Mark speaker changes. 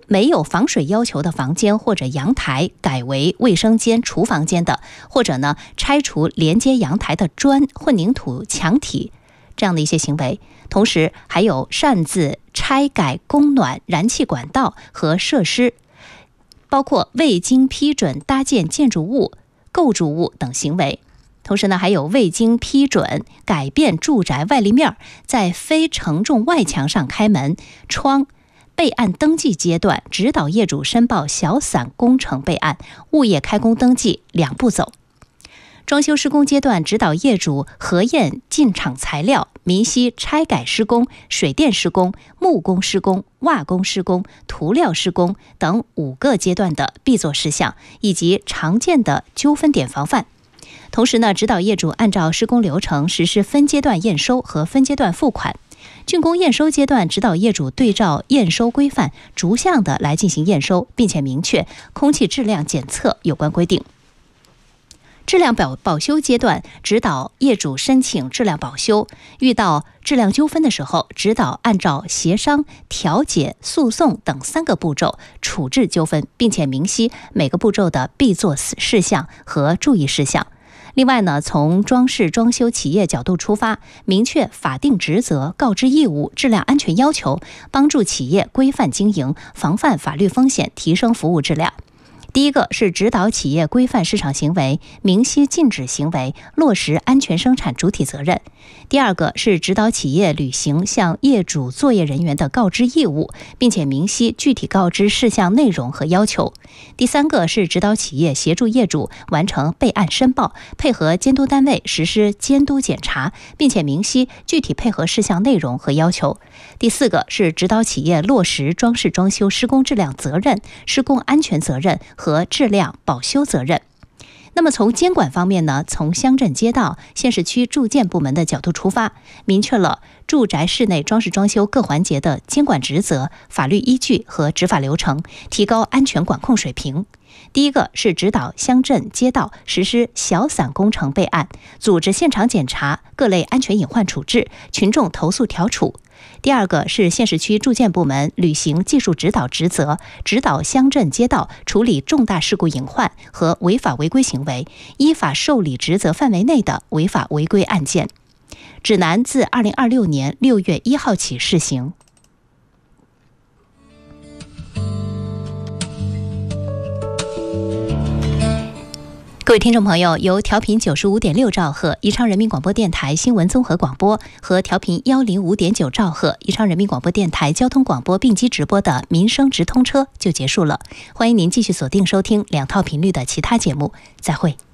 Speaker 1: 没有防水要求的房间或者阳台改为卫生间、厨房间的，或者呢拆除连接阳台的砖、混凝土墙体这样的一些行为。同时还有擅自拆改供暖、燃气管道和设施，包括未经批准搭建建筑物、构筑物等行为。同时呢，还有未经批准改变住宅外立面，在非承重外墙上开门、窗。备案登记阶段，指导业主申报小散工程备案、物业开工登记2步走。装修施工阶段，指导业主核验进场材料、明晰拆改施工、水电施工、木工施工、瓦工施工、涂料施工等5个阶段的必做事项，以及常见的纠纷点防范。同时呢，指导业主按照施工流程实施分阶段验收和分阶段付款。竣工验收阶段，指导业主对照验收规范逐项的来进行验收，并且明确空气质量检测有关规定。质量保修阶段，指导业主申请质量保修，遇到质量纠纷的时候，指导按照协商、调解、诉讼等3个步骤处置纠纷，并且明晰每个步骤的必做事项和注意事项。另外呢，从装饰装修企业角度出发，明确法定职责、告知义务、质量安全要求，帮助企业规范经营，防范法律风险，提升服务质量。第一个是指导企业规范市场行为，明晰禁止行为，落实安全生产主体责任。第二个是指导企业履行向业主作业人员的告知义务，并且明晰具体告知事项内容和要求。第三个是指导企业协助业主完成备案申报，配合监督单位实施监督检查，并且明晰具体配合事项内容和要求。第四个是指导企业落实装饰装修施工质量责任、施工安全责任和质量保修责任。那么从监管方面呢，从乡镇街道、县市区住建部门的角度出发，明确了住宅室内装饰装修各环节的监管职责、法律依据和执法流程，提高安全管控水平。第一个是指导乡镇街道实施小散工程备案，组织现场检查、各类安全隐患处置、群众投诉调处。第二个是县市区住建部门履行技术指导职责，指导乡镇街道处理重大事故隐患和违法违规行为，依法受理职责范围内的违法违规案件。指南自2026年6月1号起施行。各位听众朋友，由调频95.6兆赫宜昌人民广播电台新闻综合广播和调频105.9兆赫宜昌人民广播电台交通广播并机直播的民生直通车就结束了。欢迎您继续锁定收听2套频率的其他节目，再会。